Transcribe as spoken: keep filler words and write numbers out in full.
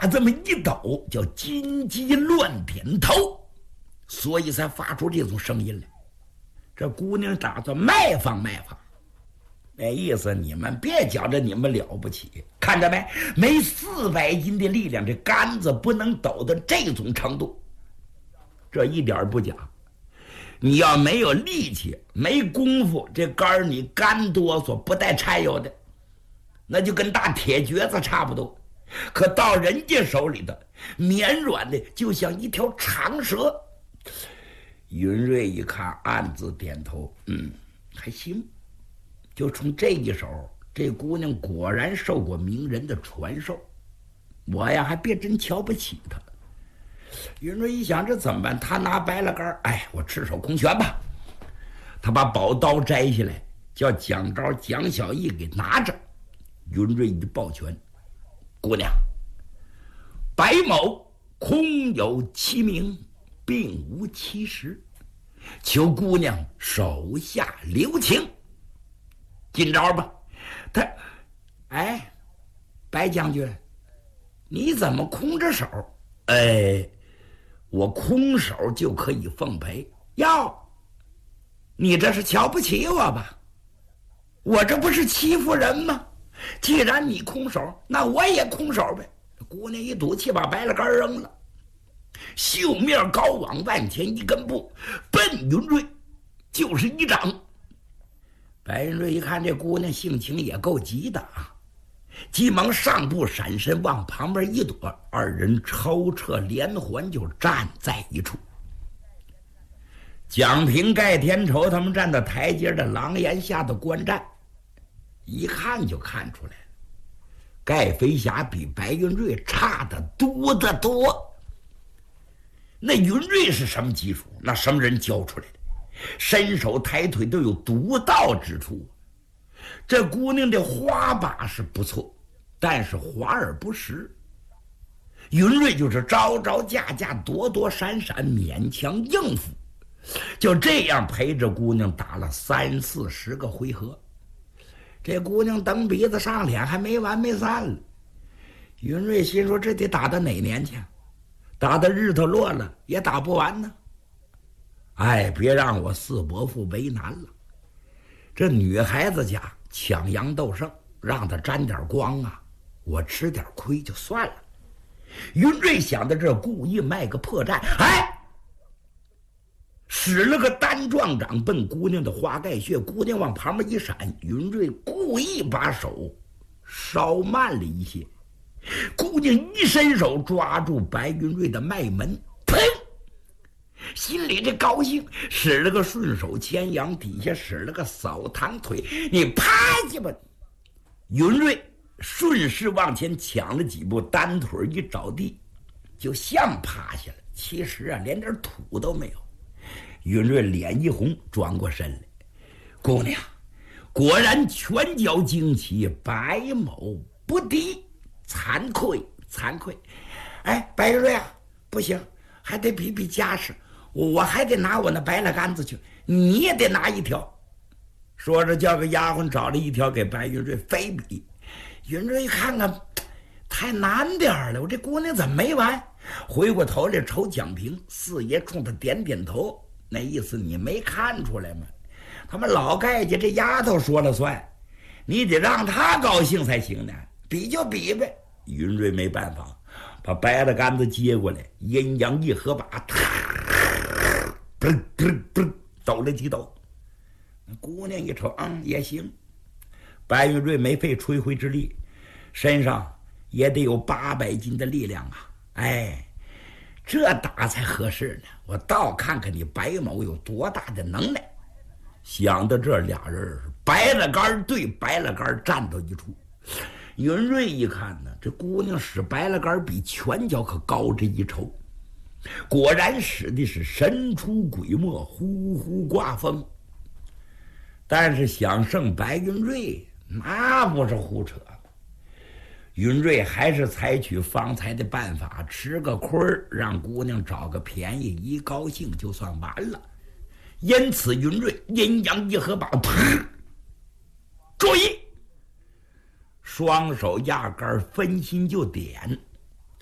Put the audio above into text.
把这么一抖，叫金鸡乱点头，所以才发出这种声音来。这姑娘打算卖放卖放，那意思你们别觉着你们了不起，看着没？没四百斤的力量，这杆子不能抖到这种程度，这一点不假。你要没有力气，没功夫，这杆你干哆嗦不带颤悠的，那就跟大铁橛子差不多。可到人家手里的绵软的，就像一条长蛇。云瑞一看，暗自点头，嗯，还行。就从这一手，这姑娘果然受过名人的传授，我呀还别真瞧不起她。云瑞一想，这怎么办？他拿白了杆，哎，我赤手空拳吧。他把宝刀摘下来，叫蒋昭、蒋小艺给拿着。云瑞一抱拳，姑娘，白某空有其名，并无其实，求姑娘手下留情。今朝吧，他，哎，白将军，你怎么空着手？哎，我空手就可以奉陪。哟，你这是瞧不起我吧？我这不是欺负人吗？既然你空手，那我也空手呗。姑娘一赌气，把白了杆扔了，袖面高往万前一根步，奔云瑞就是一掌。白云瑞一看这姑娘性情也够急的啊，急忙上步闪身往旁边一躲，二人抽撤连环就站在一处。蒋平、盖天仇他们站在台阶的廊檐下的观战，一看就看出来了，盖飞侠比白云瑞差得多得多。那云瑞是什么技术？那什么人教出来的？伸手抬腿都有独到之处。这姑娘的花把是不错，但是华而不实。云瑞就是招招架架，躲躲闪闪，勉强应付，就这样陪着姑娘打了三四十个回合。这姑娘蹬鼻子上脸，还没完没散了。云瑞心说，这得打到哪年去？打到日头落了也打不完呢。哎，别让我四伯父为难了。这女孩子家抢阳斗胜，让她沾点光啊，我吃点亏就算了。云瑞想到这，故意卖个破绽，哎，使了个单撞掌奔姑娘的花盖穴。姑娘往旁边一闪，云瑞故意把手稍慢了一些。姑娘一伸手抓住白云瑞的脉门，砰！心里这高兴，使了个顺手牵羊，底下使了个扫堂腿，你趴下吧。云瑞顺势往前抢了几步，单腿一着地，就像趴下了。其实啊，连点土都没有。云瑞脸一红，转过身来，姑娘，果然拳脚惊奇，白某不敌，惭愧惭愧。哎，白云瑞啊，不行，还得比比家世。我还得拿我那白了杆子去，你也得拿一条。说着叫个丫鬟找了一条给白云瑞非比。云瑞看看太难点了，我这姑娘怎么没完？回过头来瞅蒋平，四爷冲他点点头，那意思你没看出来吗？他们老盖家这丫头说了算，你得让她高兴才行呢。比就比呗。云瑞没办法，把白了杆子接过来，阴阳一合把，噔噔噔抖了几抖。姑娘一瞅，嗯，也行。白云瑞没费吹灰之力，身上也得有八百斤的力量啊！哎，这打才合适呢。我倒看看你白某有多大的能耐。想到这，俩人白了杆对白了杆站到一处。云瑞一看呢，这姑娘使白了杆比拳脚可高这一筹，果然使的是神出鬼没，呼呼刮风。但是想胜白云瑞，那不是胡扯。云瑞还是采取方才的办法，吃个亏儿，让姑娘找个便宜，一高兴就算完了。因此云瑞阴阳一合把，噗！注意，双手压杆分心就点，